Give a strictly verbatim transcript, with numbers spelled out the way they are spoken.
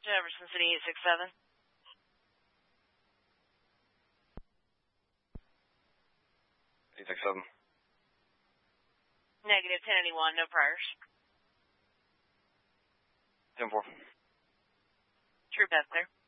Jefferson City eight six seven. eight six seven. Negative ten eighty-one, no priors. ten four. True path clear.